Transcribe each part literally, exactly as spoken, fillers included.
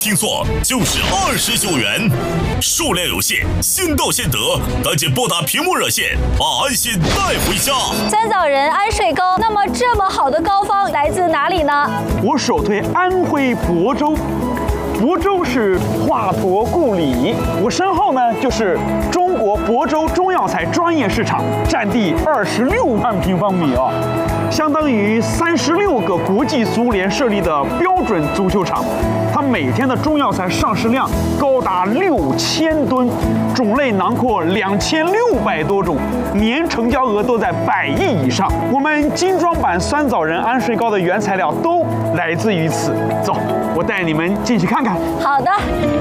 听错就是二十九元，数量有限，先到先得，赶紧拨打屏幕热线，把安心带回家。 酸枣仁安睡膏，那么这么好的膏方来自哪里呢？ 我首推安徽亳州。亳州是华佗故里，我身后呢就是中国亳州中药材专业市场，占地二十六万平方米啊，相当于三十六个国际足联设立的标准足球场。它每天的中药材上市量高达六千吨，种类囊括两千六百多种，年成交额都在百亿以上。我们精装版酸枣仁安睡膏的原材料都来自于此。走，我带你们进去看看。 好的。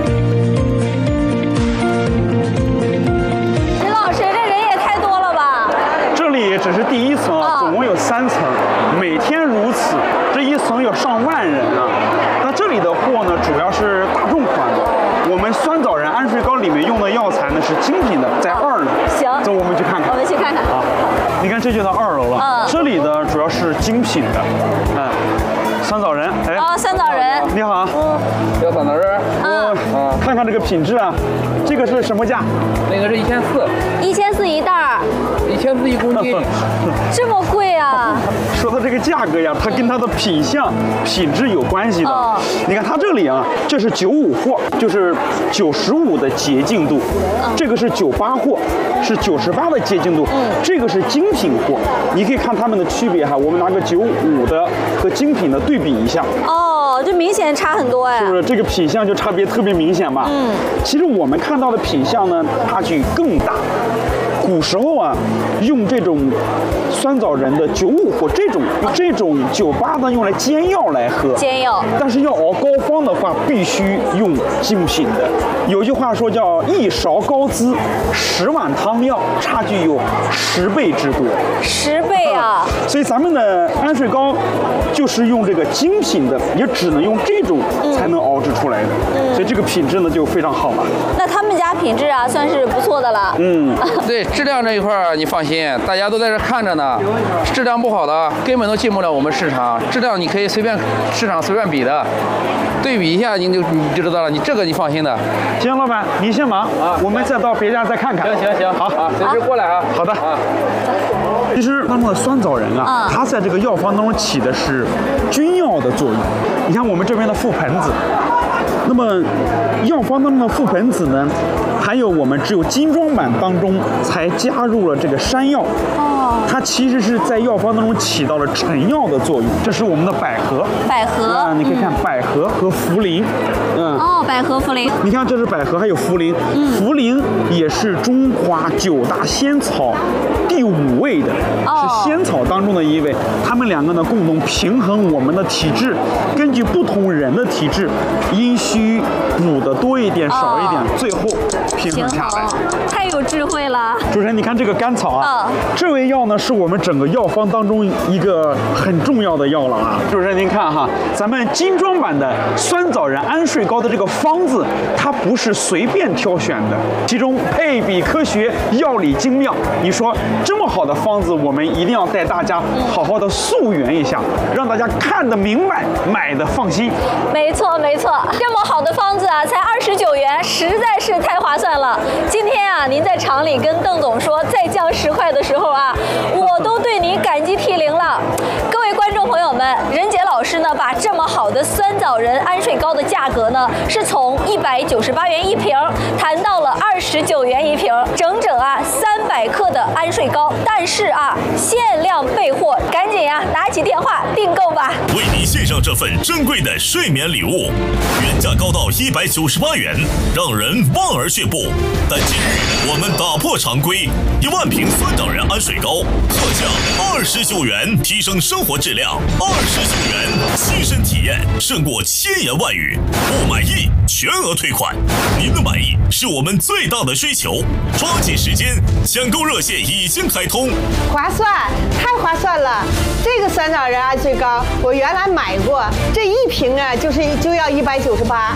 林老师，这人也太多了吧？ 这里只是第一层啊，总共有三层，每天如此，这一层有上万人啊。那这里的货呢，主要是大众款的。我们酸枣仁安睡膏里面用的药材呢是精品的，在二楼。 行， 走，我们去看看。 我们去看看。 啊，你看这就到二楼了。嗯，这里的主要是精品的，嗯。酸枣仁，哎， 哦，酸枣仁， 你好， 嗯，要酸枣仁， 嗯， 啊，看看这个品质啊，这个是什么价？ 那个是一千四， 一千四一袋儿， 一千四一公斤， 这么贵啊？ 说到这个价格呀，它跟它的品相、品质有关系的。 哦， 你看它这里啊，这是九五货，就是九十五的洁净度，嗯，这个是九八货，是九十八的洁净度，嗯，这个是精品货，你可以看它们的区别哈。我们拿个九五的和精品的对比一下。 哦，这明显差很多哎。 是不是这个品相就差别特别明显吧？嗯，其实我们看到的品相呢，差距更大。古时候啊，用这种酸枣仁的九五或这种这种酒吧呢，用来煎药来喝。 煎药。但是要熬膏方的话，必须用精品的。有句话说叫一勺膏滋，十碗汤药，差距有十倍之多。 十倍啊！ 嗯，所以咱们的安睡膏就是用这个精品的，也只能用这种才能熬制出来的。嗯，所以这个品质呢就非常好了。 那他们家品质啊，算是不错的了。 嗯， 对。质量这一块儿你放心，大家都在这看着呢。质量不好的根本都进不了我们市场，质量你可以随便市场随便比的，对比一下你就你就知道了。你这个你放心的。 行，老板你先忙啊，我们再到别家再看看。 行行行，好啊，随时过来啊。 好的啊。其实当中的酸枣仁啊，它在这个药方当中起的是君药的作用。你看我们这边的覆盆子。那么，药方当中的覆盆子呢，还有我们只有精装版当中才加入了这个山药。哦，它其实是在药方当中起到了成药的作用。这是我们的百合。 百合啊，你可以看百合和茯苓。 嗯。哦，百合茯苓。 你看，这是百合，还有茯苓。嗯。茯苓也是中华九大仙草第五位的，哦，是仙草当中的一位。它们两个呢，共同平衡我们的体质，根据不同人的体质，阴虚补的多一点，少一点，哦，最后平衡下来。 太有智慧了。 主持人，你看这个甘草啊，哦，这味药呢是我们整个药方当中一个很重要的药了啊。主持人，您看哈，咱们精装版的酸枣仁安睡膏的这个方子，它不是随便挑选的，其中配比科学，药理精妙。你说这么好的方子，我们一定要带大家好好的溯源一下，让大家看得明白，买的放心。 没错没错，这么好的方子啊，才二十九元，实在是太划算了。今天啊，您在厂里跟邓总说再降十块的时候啊，我都对您感激涕零了。各位观众朋友们，任杰老师呢，把这么好的酸枣仁安睡膏的价格呢，是从一百九十八元一瓶谈到了二十九元一瓶，整整啊三百克的安睡膏。但是啊，限量备货，赶紧呀，拿起电话订购吧。 为您献上这份珍贵的睡眠礼物，原价高到一百九十八元，让人望而却步。但今日我们打破常规，一万瓶酸枣仁安睡膏特价二十九元，提升生活质量。二十九元，亲身体验胜过千言万语。不满意全额退款，您的满意是我们最大的追求。抓紧时间，抢购热线已经开通。 划算，太划算了！这个酸枣仁安睡膏我原来买过，这一瓶啊就是就要一百九十八。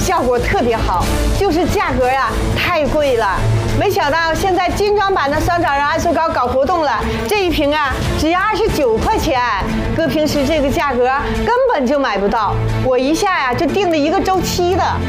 效果特别好，就是价格呀太贵了。没想到现在精装版的酸枣仁桉树膏搞活动了，这一瓶啊只要二十九块钱，搁平时这个价格根本就买不到。我一下呀就订了一个周期的。